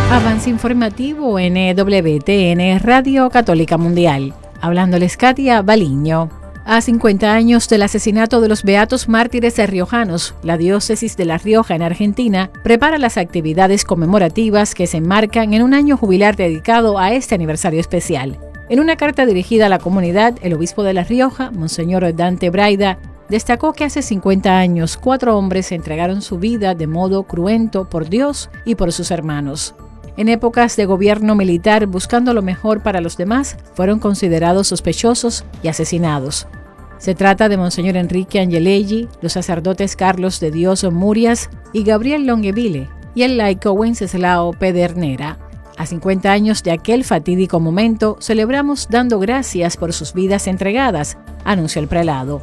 Avance informativo en EWTN Radio Católica Mundial. Hablándoles Katia Baliño. A 50 años del asesinato de los beatos mártires riojanos, la diócesis de La Rioja en Argentina prepara las actividades conmemorativas que se enmarcan en un año jubilar dedicado a este aniversario especial. En una carta dirigida a la comunidad, el obispo de La Rioja, Monseñor Dante Braida, destacó que hace 50 años 4 hombres entregaron su vida de modo cruento por Dios y por sus hermanos. En épocas de gobierno militar buscando lo mejor para los demás, fueron considerados sospechosos y asesinados. Se trata de Monseñor Enrique Angelelli, los sacerdotes Carlos de Dios Murias y Gabriel Longueville, y el laico Wenceslao Pedernera. A 50 años de aquel fatídico momento, celebramos dando gracias por sus vidas entregadas, anunció el prelado.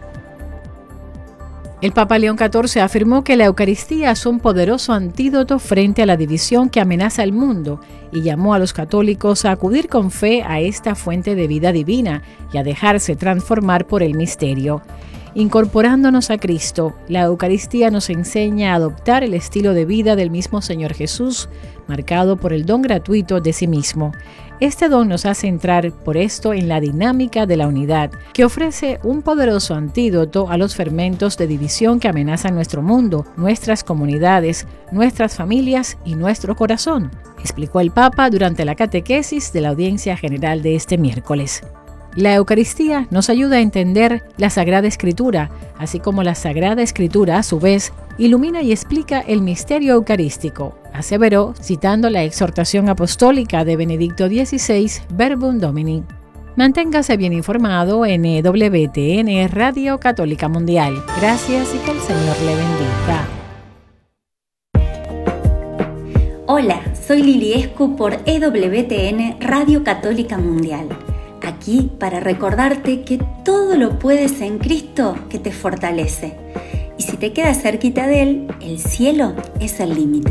El Papa León XIV afirmó que la Eucaristía es un poderoso antídoto frente a la división que amenaza el mundo y llamó a los católicos a acudir con fe a esta fuente de vida divina y a dejarse transformar por el misterio. Incorporándonos a Cristo, la Eucaristía nos enseña a adoptar el estilo de vida del mismo Señor Jesús, marcado por el don gratuito de sí mismo. Este don nos hace entrar por esto en la dinámica de la unidad, que ofrece un poderoso antídoto a los fermentos de división que amenazan nuestro mundo, nuestras comunidades, nuestras familias y nuestro corazón, explicó el Papa durante la catequesis de la audiencia general de este miércoles. La Eucaristía nos ayuda a entender la Sagrada Escritura, así como la Sagrada Escritura, a su vez, ilumina y explica el misterio eucarístico, aseveró, citando la exhortación apostólica de Benedicto XVI, Verbum Domini. Manténgase bien informado en EWTN Radio Católica Mundial. Gracias y que el Señor le bendiga. Hola, soy Lili Escu por EWTN Radio Católica Mundial. Aquí para recordarte que todo lo puedes en Cristo que te fortalece. Y si te quedas cerquita de Él, el cielo es el límite.